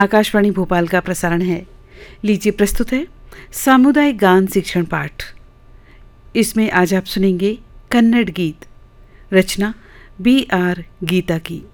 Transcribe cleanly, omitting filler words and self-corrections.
आकाशवाणी भोपाल का प्रसारण है। लीजिए प्रस्तुत है सामुदायिक गान शिक्षण पाठ। इसमें आज आप सुनेंगे कन्नड़ गीत, रचना B.R. गीता की।